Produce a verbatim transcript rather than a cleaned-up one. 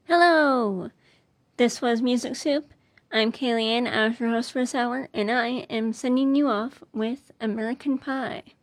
Hello! This was Music Soup. I'm Kaylee Ann, I was your host for this hour, and I am sending you off with American Pie.